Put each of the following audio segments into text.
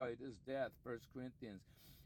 destroyed is death. 1 Corinthians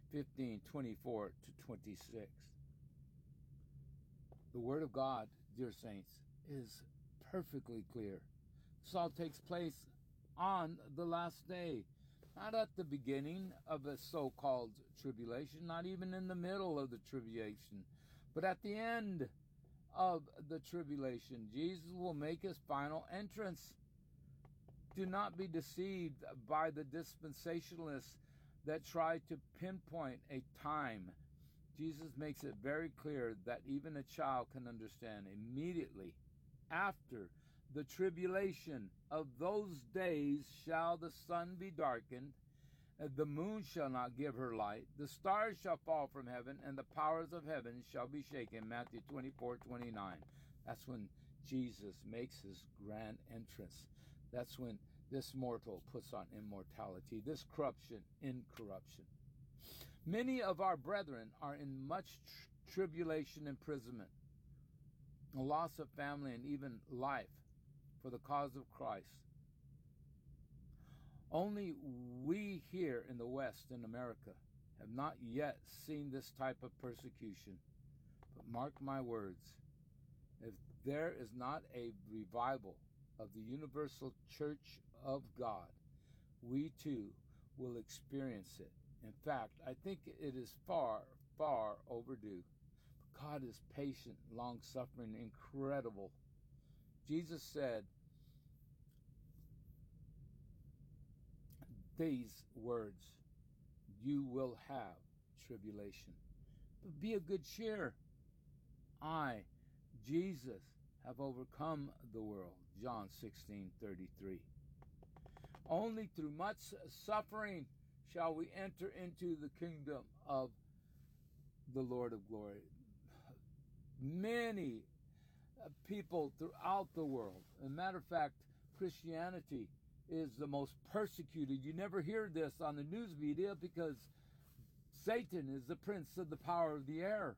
15:24-26. The Word of God, dear saints, is perfectly clear. This all takes place on the last day, not at the beginning of a so-called tribulation, not even in the middle of the tribulation, but at the end of the tribulation. Jesus will make his final entrance. Do not be deceived by the dispensationalists that try to pinpoint a time. Jesus makes it very clear that even a child can understand. Immediately after the tribulation of those days shall the sun be darkened, the moon shall not give her light, the stars shall fall from heaven, and the powers of heaven shall be shaken. Matthew 24:29. That's when Jesus makes his grand entrance. That's when this mortal puts on immortality, this corruption incorruption. Many of our brethren are in much tribulation, imprisonment, a loss of family, and even life for the cause of Christ. Only we here in the West, in America, have not yet seen this type of persecution. But mark my words, if there is not a revival of the universal church of God, we too will experience it. In fact, I think it is far, far overdue. But God is patient, long-suffering, incredible. Jesus said these words, you will have tribulation, but be of good cheer. I, Jesus, have overcome the world. John 16:33. Only through much suffering shall we enter into the kingdom of the Lord of glory. Many people throughout the world, as a matter of fact, Christianity is the most persecuted. You never hear this on the news media because Satan is the prince of the power of the air.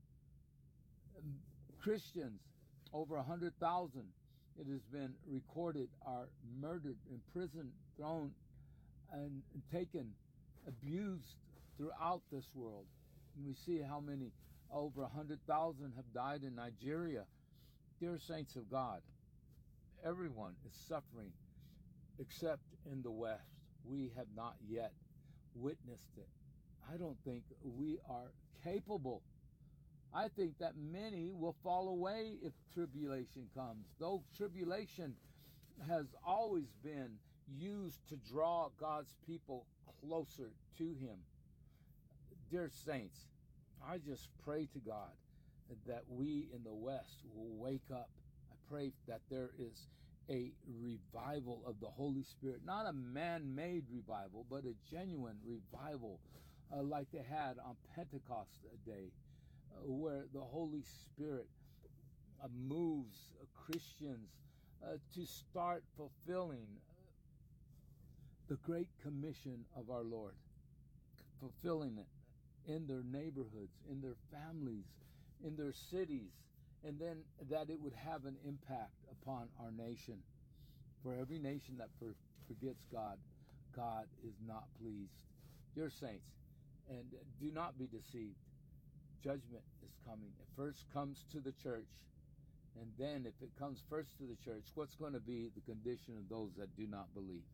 Christians, over 100,000, it has been recorded, are murdered, imprisoned, thrown, and taken, abused throughout this world. And we see how many, over 100,000 have died in Nigeria. Dear saints of God, everyone is suffering except in the West. We have not yet witnessed it. I don't think we are capable. I think that many will fall away if tribulation comes. Though tribulation has always been used to draw God's people closer to him. Dear saints, I just pray to God that we in the West will wake up. I pray that there is a revival of the Holy Spirit, not a man-made revival, but a genuine revival like they had on Pentecost Day, where the Holy Spirit moves Christians to start fulfilling the great commission of our Lord, fulfilling it in their neighborhoods, in their families, in their cities, and then that it would have an impact upon our nation. For every nation that forgets God, God is not pleased. Dear saints, and do not be deceived. Judgment is coming. It first comes to the church, and then if it comes first to the church, what's going to be the condition of those that do not believe?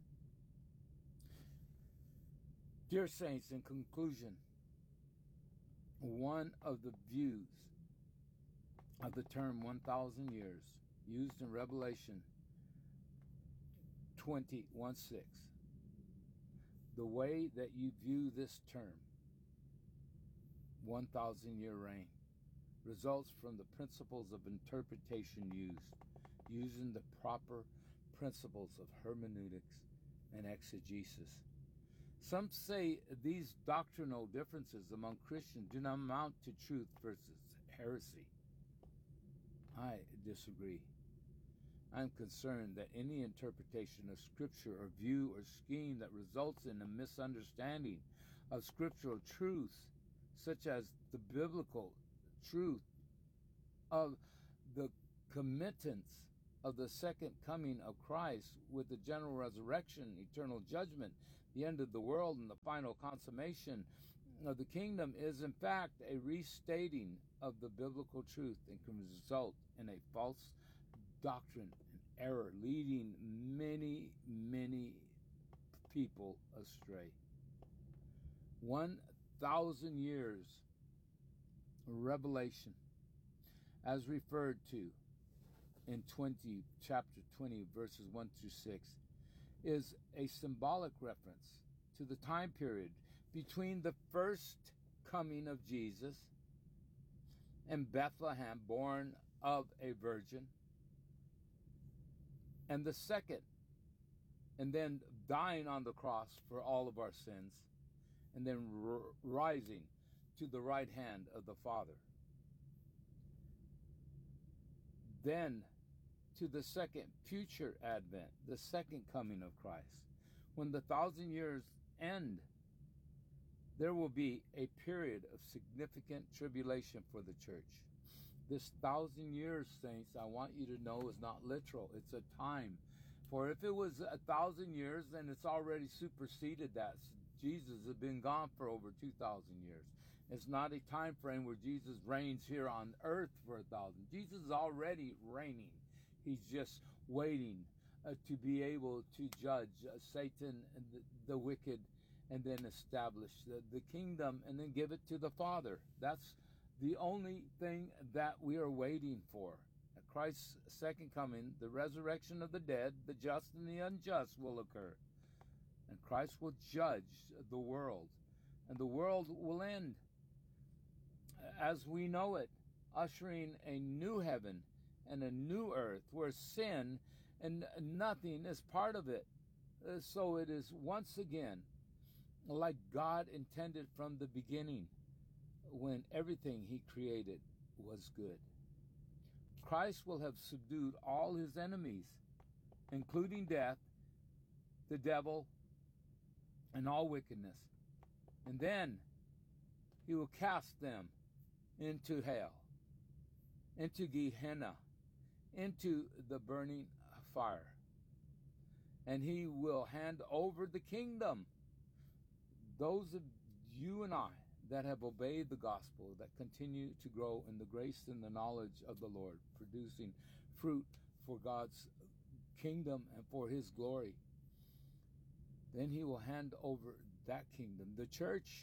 Dear saints, in conclusion, one of the views of the term 1,000 years used in Revelation 20:1-6, the way that you view this term, 1,000-year reign, results from the principles of interpretation used, using the proper principles of hermeneutics and exegesis. Some say these doctrinal differences among Christians do not amount to truth versus heresy. I disagree. I'm concerned that any interpretation of Scripture or view or scheme that results in a misunderstanding of scriptural truths, such as the biblical truth of the committance of the second coming of Christ with the general resurrection, eternal judgment, The end of the world and the final consummation of the kingdom is in fact a restating of the biblical truth and can result in a false doctrine and error, leading many, many people astray. 1,000 years revelation, as referred to in chapter 20, verses 1 through 6, is a symbolic reference to the time period between the first coming of Jesus in Bethlehem, born of a virgin, and the second, and then dying on the cross for all of our sins, and then rising to the right hand of the Father. Then to the second future advent, the second coming of Christ. When the 1,000 years end, there will be a period of significant tribulation for the church. This 1,000 years, saints, I want you to know, is not literal. It's a time. For if it was 1,000 years, then it's already superseded that. Jesus has been gone for over 2,000 years. It's not a time frame where Jesus reigns here on earth for 1,000. Jesus is already reigning. He's just waiting to be able to judge Satan and the wicked, and then establish the kingdom, and then give it to the Father. That's the only thing that we are waiting for. At Christ's second coming, the resurrection of the dead, the just and the unjust will occur. And Christ will judge the world, and the world will end as we know it, ushering a new heaven and a new earth where sin and nothing is part of it. So it is once again like God intended from the beginning, when everything he created was good. Christ will have subdued all his enemies, including death, the devil, and all wickedness. And then he will cast them into hell, into Gehenna, into the burning fire. And he will hand over the kingdom. Those of you and I that have obeyed the gospel, that continue to grow in the grace and the knowledge of the Lord, producing fruit for God's kingdom and for his glory, then he will hand over that kingdom, the church,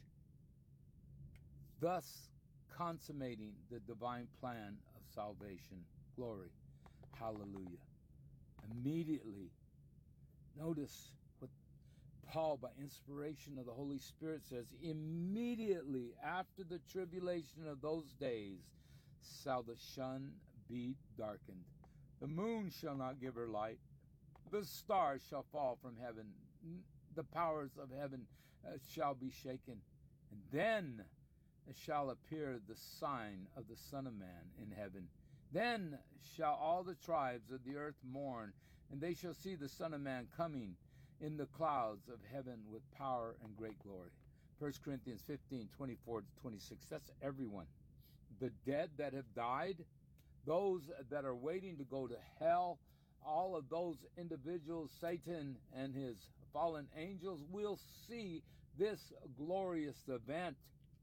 thus consummating the divine plan of salvation. Glory. Hallelujah. Immediately, notice what Paul, by inspiration of the Holy Spirit, says, immediately after the tribulation of those days shall the sun be darkened. The moon shall not give her light. The stars shall fall from heaven. The powers of heaven shall be shaken. And then shall appear the sign of the Son of Man in heaven. Then shall all the tribes of the earth mourn, and they shall see the Son of Man coming in the clouds of heaven with power and great glory. 1 Corinthians 15:24-26. That's everyone. The dead that have died, those that are waiting to go to hell, all of those individuals, Satan and his fallen angels, will see this glorious event.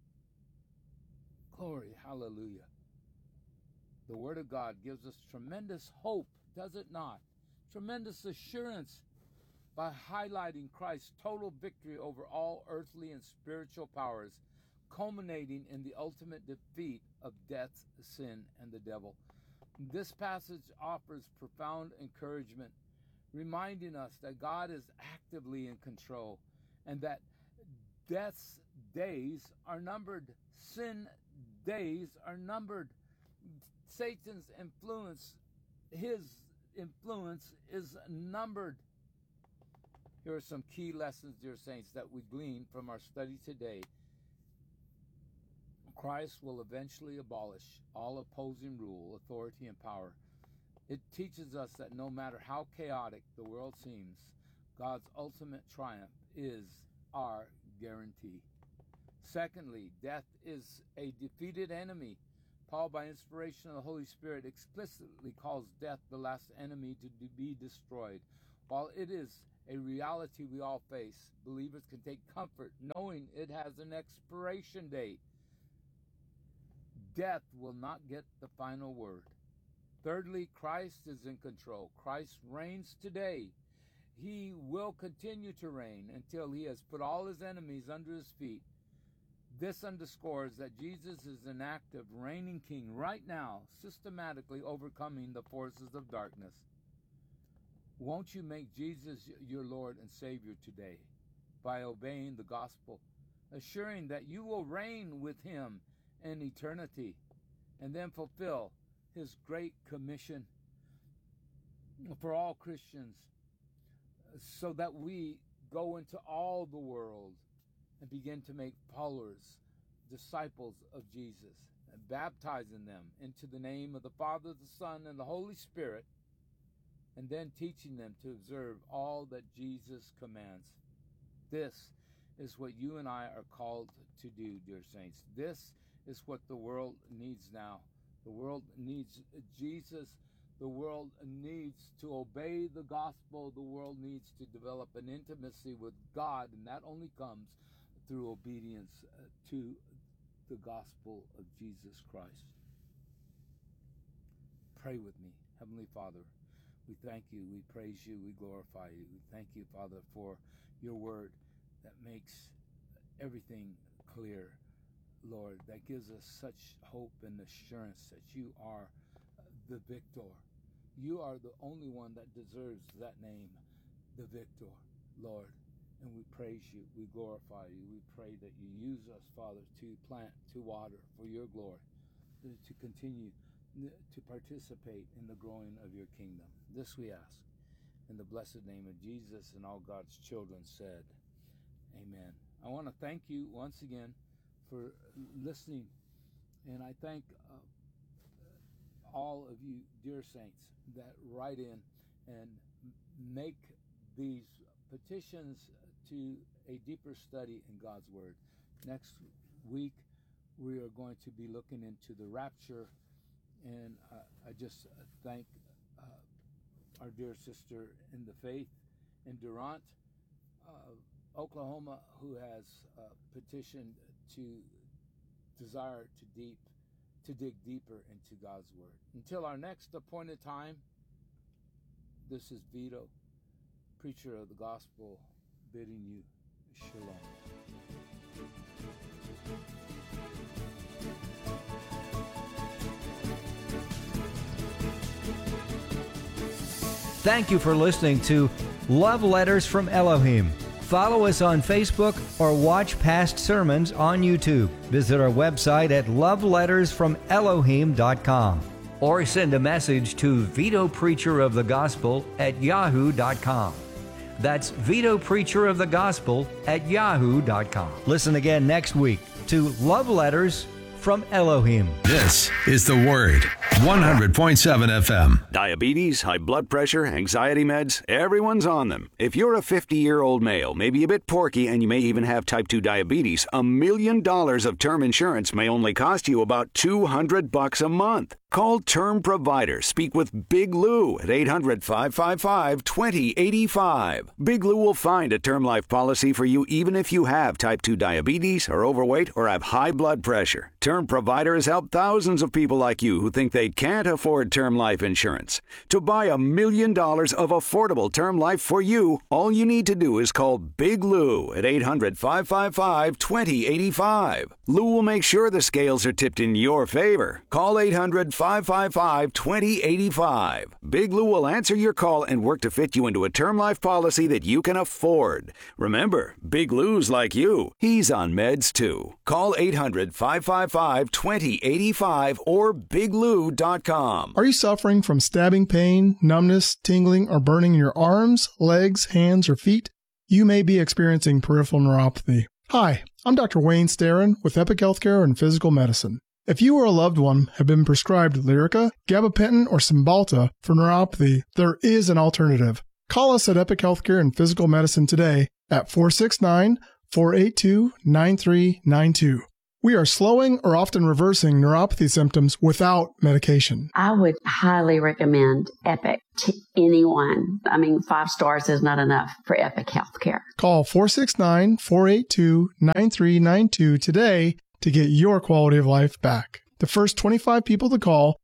Glory, hallelujah. The Word of God gives us tremendous hope, does it not? Tremendous assurance by highlighting Christ's total victory over all earthly and spiritual powers, culminating in the ultimate defeat of death, sin, and the devil. This passage offers profound encouragement, reminding us that God is actively in control and that death's days are numbered, sin days are numbered. Satan's influence, his influence is numbered. Here are some key lessons, dear saints, that we glean from our study today. Christ will eventually abolish all opposing rule, authority, and power. It teaches us that no matter how chaotic the world seems, God's ultimate triumph is our guarantee. Secondly, death is a defeated enemy. Paul, by inspiration of the Holy Spirit, explicitly calls death the last enemy to be destroyed. While it is a reality we all face. Believers can take comfort knowing it has an expiration date. Death will not get the final word. Thirdly, Christ is in control. Christ reigns today. He will continue to reign until he has put all his enemies under his feet. This underscores that Jesus is an active reigning king right now, systematically overcoming the forces of darkness. Won't you make Jesus your Lord and Savior today by obeying the gospel, assuring that you will reign with him in eternity, and then fulfill his great commission for all Christians, so that we go into all the world and begin to make followers, disciples of Jesus, and baptizing them into the name of the Father, the Son, and the Holy Spirit, and then teaching them to observe all that Jesus commands. This is what you and I are called to do, dear saints. This is what the world needs now. The world needs Jesus. The world needs to obey the gospel. The world needs to develop an intimacy with God, and that only comes through obedience to the gospel of Jesus Christ. Pray with me. Heavenly Father, we thank you, we praise you, we glorify you. We thank you, Father, for your word that makes everything clear, Lord, that gives us such hope and assurance that you are the victor. You are the only one that deserves that name, the victor, Lord. And we praise you, we glorify you. We pray that you use us, Father, to plant, to water for your glory, to continue to participate in the growing of your kingdom. This we ask in the blessed name of Jesus, and all God's children said, amen. I want to thank you once again for listening, and I thank all of you dear saints that write in and make these petitions to a deeper study in God's Word. Next week we are going to be looking into the rapture, and I just thank our dear sister in the faith in Durant, Oklahoma, who has petitioned to desire to dig deeper into God's Word. Until our next appointed time, this is Vito, preacher of the gospel, bidding you shalom. Thank you for listening to Love Letters from Elohim. Follow us on Facebook or watch past sermons on YouTube. Visit our website at lovelettersfromelohim.com or send a message to VitoPreacherOfTheGospel@yahoo.com. That's VitoPreacherOfTheGospel@yahoo.com. Listen again next week to Love Letters from Elohim. This is The Word, 100.7 FM. Diabetes, high blood pressure, anxiety meds, everyone's on them. If you're a 50-year-old male, maybe a bit porky, and you may even have type 2 diabetes, $1 million of term insurance may only cost you about $200 a month. Call Term Provider. Speak with Big Lou at 800-555-2085. Big Lou will find a term life policy for you even if you have type 2 diabetes, are overweight, or have high blood pressure. Term Provider has helped thousands of people like you who think they can't afford term life insurance. To buy $1 million of affordable term life for you, all you need to do is call Big Lou at 800-555-2085. Lou will make sure the scales are tipped in your favor. Call 800-555-2085. Big Lou will answer your call and work to fit you into a term life policy that you can afford. Remember, Big Lou's like you. He's on meds too. Call 800-555-2085 or biglou.com. Are you suffering from stabbing pain, numbness, tingling, or burning in your arms, legs, hands, or feet? You may be experiencing peripheral neuropathy. Hi, I'm Dr. Wayne Starin with Epic Healthcare and Physical Medicine. If you or a loved one have been prescribed Lyrica, gabapentin, or Cymbalta for neuropathy, there is an alternative. Call us at Epic Healthcare and Physical Medicine today at 469-482-9392. We are slowing or often reversing neuropathy symptoms without medication. I would highly recommend Epic to anyone. 5 stars is not enough for Epic Healthcare. Call 469-482-9392 today to get your quality of life back. The first 25 people to call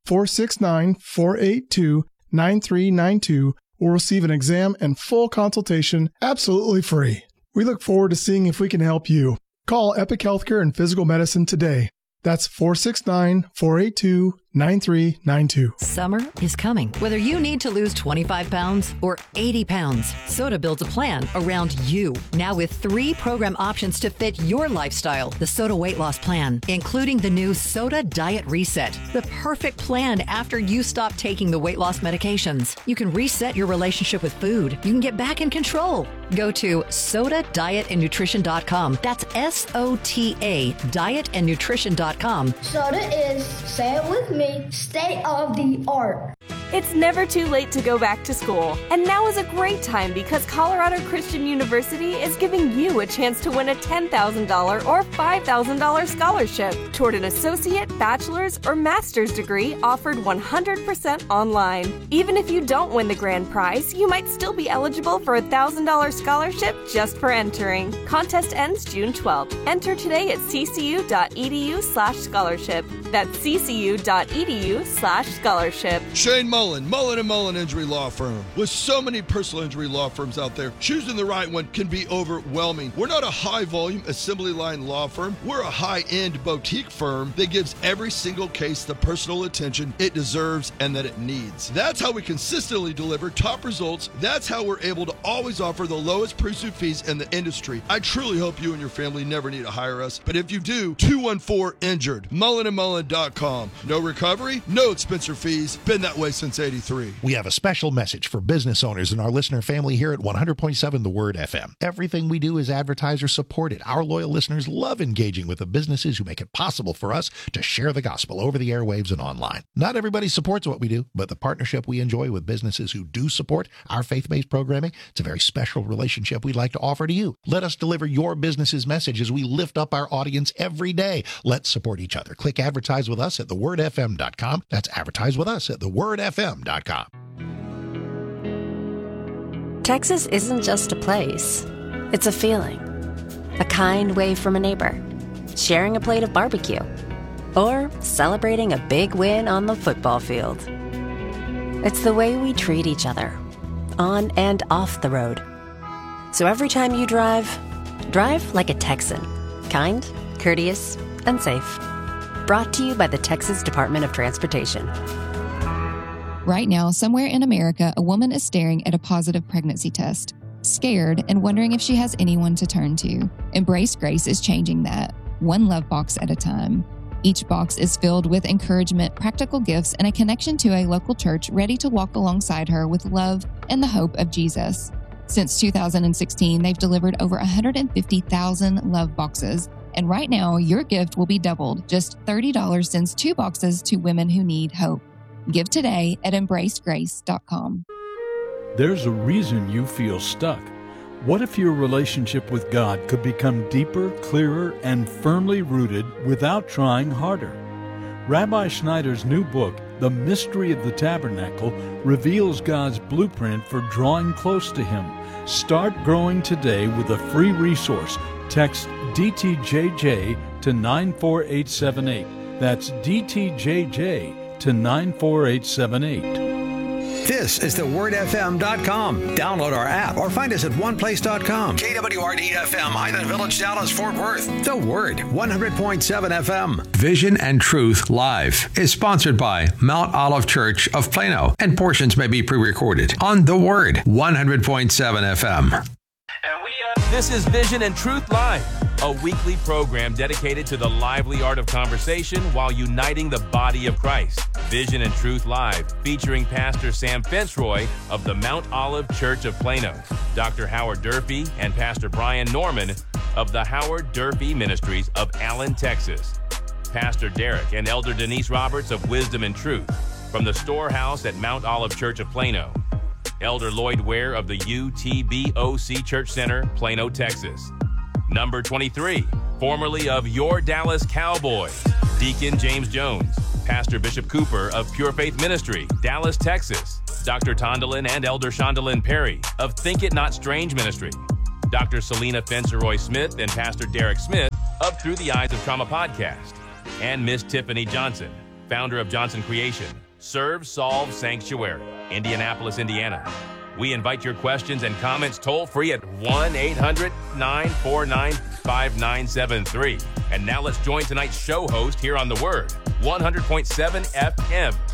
469-482-9392 will receive an exam and full consultation absolutely free. We look forward to seeing if we can help you. Call Epic Healthcare and Physical Medicine today. That's 469-482-9392. Summer is coming. Whether you need to lose 25 pounds or 80 pounds, Soda builds a plan around you. Now with 3 program options to fit your lifestyle. The Soda Weight Loss Plan, including the new Soda Diet Reset. The perfect plan after you stop taking the weight loss medications. You can reset your relationship with food. You can get back in control. Go to SodaDietAndNutrition.com. That's SOTA, dietandnutrition.com. Soda is, say it with me, state of the art. It's never too late to go back to school. And now is a great time because Colorado Christian University is giving you a chance to win a $10,000 or $5,000 scholarship toward an associate, bachelor's, or master's degree offered 100% online. Even if you don't win the grand prize, you might still be eligible for a $1,000 scholarship just for entering. Contest ends June 12th. Enter today at ccu.edu/scholarship. That's ccu.edu/scholarship. Shane Mullen & Mullen Injury Law Firm. With so many personal injury law firms out there, choosing the right one can be overwhelming. We're not a high-volume assembly line law firm. We're a high-end boutique firm that gives every single case the personal attention it deserves and that it needs. That's how we consistently deliver top results. That's how we're able to always offer the lowest pursuit fees in the industry. I truly hope you and your family never need to hire us, but if you do, 214-INJURED. MullenandMullen.com. No recovery, no expense or fees. Been that way since 83. We have a special message for business owners and our listener family here at 100.7 The Word FM. Everything we do is advertiser supported. Our loyal listeners love engaging with the businesses who make it possible for us to share the gospel over the airwaves and online. Not everybody supports what we do, but the partnership we enjoy with businesses who do support our faith-based programming, it's a very special relationship we'd like to offer to you. Let us deliver your business's message as we lift up our audience every day. Let's support each other. Click advertise with us at thewordfm.com. That's advertise with us at thewordfm.com. Texas isn't just a place. It's a feeling. A kind wave from a neighbor. Sharing a plate of barbecue. Or celebrating a big win on the football field. It's the way we treat each other. On and off the road. So every time you drive like a Texan. Kind, courteous, and safe. Brought to you by the Texas Department of Transportation. Right now, somewhere in America, a woman is staring at a positive pregnancy test, scared and wondering if she has anyone to turn to. Embrace Grace is changing that, one love box at a time. Each box is filled with encouragement, practical gifts, and a connection to a local church ready to walk alongside her with love and the hope of Jesus. Since 2016, they've delivered over 150,000 love boxes. And right now, your gift will be doubled. Just $30 sends 2 boxes to women who need hope. Give today at embracegrace.com. There's a reason you feel stuck. What if your relationship with God could become deeper, clearer, and firmly rooted without trying harder? Rabbi Schneider's new book, The Mystery of the Tabernacle, reveals God's blueprint for drawing close to Him. Start growing today with a free resource. Text DTJJ to 94878. That's DTJJ to 94878. This is thewordfm.com. Download our app or find us at oneplace.com. KWRD-FM, Highland Village, Dallas, Fort Worth. The Word, 100.7 FM. Vision and Truth Live is sponsored by Mount Olive Church of Plano, and portions may be pre-recorded on The Word, 100.7 FM. This is Vision and Truth Live, a weekly program dedicated to the lively art of conversation while uniting the body of Christ. Vision and Truth Live, featuring Pastor Sam Fitzroy of the Mount Olive Church of Plano, Dr. Howard Durfee, and Pastor Brian Norman of the Howard Durfee Ministries of Allen, Texas. Pastor Derek and Elder Denise Roberts of Wisdom and Truth from the Storehouse at Mount Olive Church of Plano. Elder Lloyd Ware of the UTBOC Church Center, Plano, Texas. Number 23, formerly of Your Dallas Cowboys, Deacon James Jones, Pastor Bishop Cooper of Pure Faith Ministry, Dallas, Texas, Dr. Tondalin and Elder Shondalyn Perry of Think It Not Strange Ministry, Dr. Selena Fenceroy Smith and Pastor Derek Smith of Through the Eyes of Trauma podcast, and Miss Tiffany Johnson, founder of Johnson Creation, Serve Solve Sanctuary, Indianapolis, Indiana. We invite your questions and comments toll-free at 1-800-949-5973. And now let's join tonight's show host here on The Word, 100.7 FM.